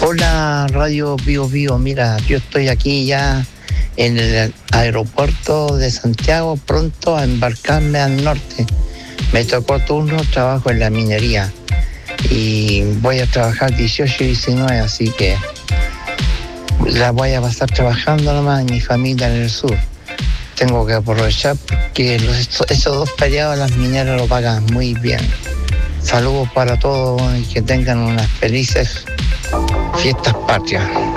Hola, Radio Bio Bio. Mira, yo estoy aquí ya en el aeropuerto de Santiago, pronto a embarcarme al norte. Me tocó turno, trabajo en la minería y voy a trabajar 18 y 19, así que la voy a pasar trabajando nomás en mi familia en el sur. Tengo que aprovechar porque esos 2 periodos las mineras lo pagan muy bien. Saludos para todos y que tengan unas felices fiestas patrias.